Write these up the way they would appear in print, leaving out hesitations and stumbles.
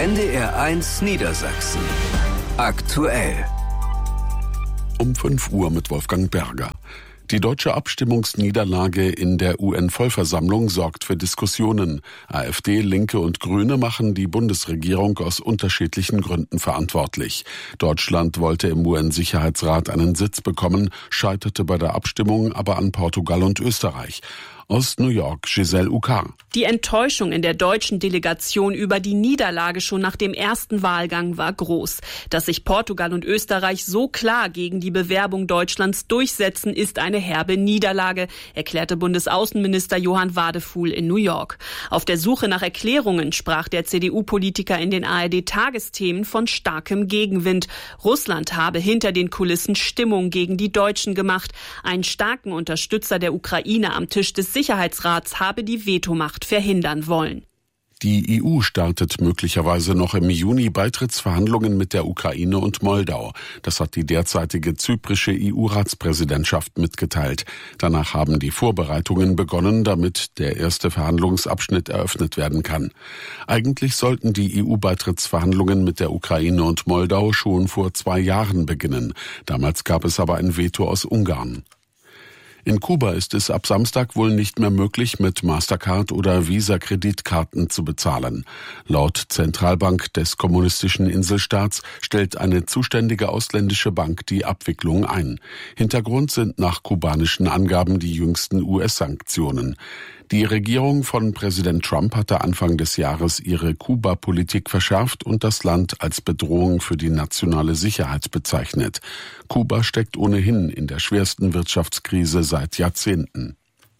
NDR1 Niedersachsen. Aktuell. Um 5 Uhr mit Wolfgang Berger. Die deutsche Abstimmungsniederlage in der UN-Vollversammlung sorgt für Diskussionen. AfD, Linke und Grüne machen die Bundesregierung aus unterschiedlichen Gründen verantwortlich. Deutschland wollte im UN-Sicherheitsrat einen Sitz bekommen, scheiterte bei der Abstimmung aber an Portugal und Österreich. Aus New York, Giselle Ucar. Die Enttäuschung in der deutschen Delegation über die Niederlage schon nach dem ersten Wahlgang war groß. Dass sich Portugal und Österreich so klar gegen die Bewerbung Deutschlands durchsetzen, ist eine herbe Niederlage, erklärte Bundesaußenminister Johann Wadefuhl in New York. Auf der Suche nach Erklärungen sprach der CDU-Politiker in den ARD-Tagesthemen von starkem Gegenwind. Russland habe hinter den Kulissen Stimmung gegen die Deutschen gemacht. Einen starken Unterstützer der Ukraine am Tisch des Sicherheitsrats habe die Vetomacht verhindern wollen. Die EU startet möglicherweise noch im Juni Beitrittsverhandlungen mit der Ukraine und Moldau. Das hat die derzeitige zyprische EU-Ratspräsidentschaft mitgeteilt. Danach haben die Vorbereitungen begonnen, damit der erste Verhandlungsabschnitt eröffnet werden kann. Eigentlich sollten die EU-Beitrittsverhandlungen mit der Ukraine und Moldau schon vor 2 Jahren beginnen. Damals gab es aber ein Veto aus Ungarn. In Kuba ist es ab Samstag wohl nicht mehr möglich, mit Mastercard oder Visa-Kreditkarten zu bezahlen. Laut Zentralbank des kommunistischen Inselstaats stellt eine zuständige ausländische Bank die Abwicklung ein. Hintergrund sind nach kubanischen Angaben die jüngsten US-Sanktionen. Die Regierung von Präsident Trump hatte Anfang des Jahres ihre Kuba-Politik verschärft und das Land als Bedrohung für die nationale Sicherheit bezeichnet. Kuba steckt ohnehin in der schwersten Wirtschaftskrise seit Jahrzehnten.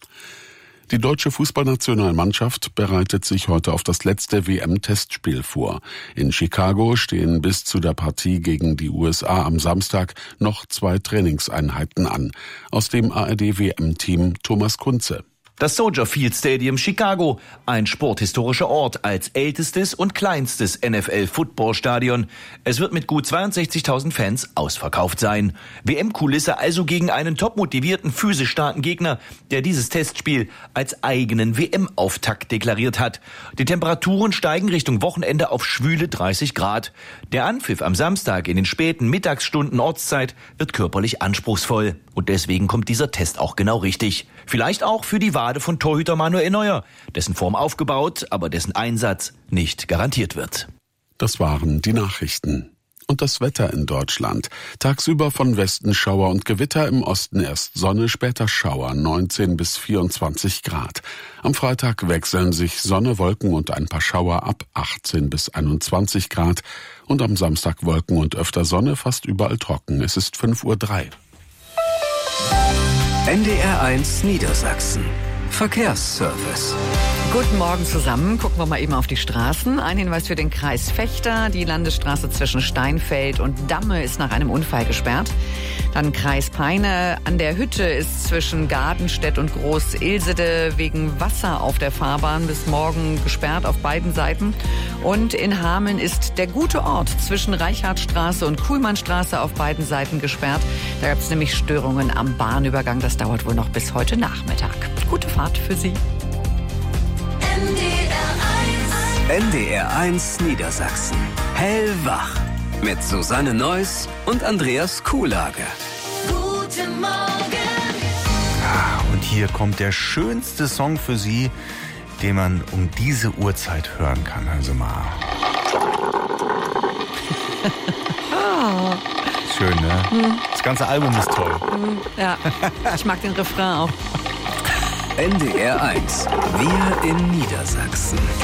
Die deutsche Fußballnationalmannschaft bereitet sich heute auf das letzte WM-Testspiel vor. In Chicago stehen bis zu der Partie gegen die USA am Samstag noch 2 Trainingseinheiten an. Aus dem ARD-WM-Team Thomas Kunze. Das Soldier Field Stadium Chicago, ein sporthistorischer Ort als ältestes und kleinstes NFL-Footballstadion. Es wird mit gut 62.000 Fans ausverkauft sein. WM-Kulisse also gegen einen topmotivierten, physisch starken Gegner, der dieses Testspiel als eigenen WM-Auftakt deklariert hat. Die Temperaturen steigen Richtung Wochenende auf schwüle 30 Grad. Der Anpfiff am Samstag in den späten Mittagsstunden Ortszeit wird körperlich anspruchsvoll. Und deswegen kommt dieser Test auch genau richtig. Vielleicht auch für die Wade von Torhüter Manuel Neuer, dessen Form aufgebaut, aber dessen Einsatz nicht garantiert wird. Das waren die Nachrichten. Und das Wetter in Deutschland. Tagsüber von Westen Schauer und Gewitter, im Osten erst Sonne, später Schauer, 19 bis 24 Grad. Am Freitag wechseln sich Sonne, Wolken und ein paar Schauer ab, 18 bis 21 Grad. Und am Samstag Wolken und öfter Sonne, fast überall trocken. Es ist 5:03 Uhr. NDR1 Niedersachsen. Verkehrsservice. Guten Morgen zusammen. Gucken wir mal eben auf die Straßen. Ein Hinweis für den Kreis Vechta. Die Landesstraße zwischen Steinfeld und Damme ist nach einem Unfall gesperrt. Dann Kreis Peine. An der Hütte ist zwischen Gardenstedt und Groß-Ilsede wegen Wasser auf der Fahrbahn bis morgen gesperrt auf beiden Seiten. Und in Hameln ist der gute Ort zwischen Reichhardtstraße und Kuhlmannstraße auf beiden Seiten gesperrt. Da gab es nämlich Störungen am Bahnübergang. Das dauert wohl noch bis heute Nachmittag. Gute Fahrt für Sie. NDR1 Niedersachsen. Hellwach. Mit Susanne Neuss und Andreas Kuhlage. Guten Morgen. Und hier kommt der schönste Song für Sie, den man um diese Uhrzeit hören kann. Also mal. Schön, ne? Das ganze Album ist toll. Ja, ich mag den Refrain auch. NDR1. Wir in Niedersachsen.